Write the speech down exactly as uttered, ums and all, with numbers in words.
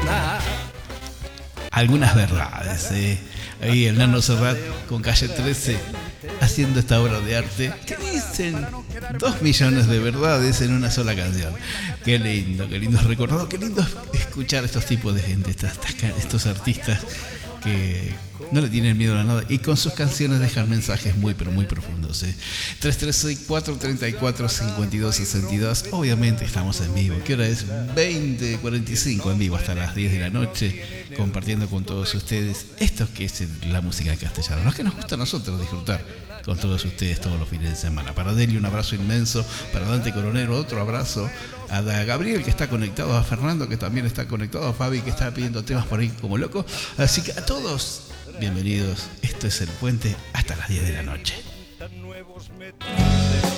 persona. Algunas verdades, ¿eh? Ahí el Nano Serrat con Calle trece haciendo esta obra de arte que dicen dos millones de verdades en una sola canción. Qué lindo, qué lindo recordado, qué lindo escuchar a estos tipos de gente, estas, estas, estos artistas que no le tienen miedo a nada y con sus canciones dejan mensajes muy pero muy profundos, ¿eh? tres tres seis, cuatro tres cuatro, cinco dos seis dos. Obviamente estamos en vivo. ¿Qué hora es? veinte cuarenta y cinco en vivo hasta las diez de la noche, compartiendo con todos ustedes esto que es la música en castellano, lo que nos gusta a nosotros disfrutar con todos ustedes todos los fines de semana. Para Deli un abrazo inmenso, para Dante Coronero otro abrazo, a Gabriel que está conectado, a Fernando que también está conectado, a Fabi que está pidiendo temas por ahí como loco. Así que a todos, bienvenidos. Esto es El Puente hasta las diez de la noche.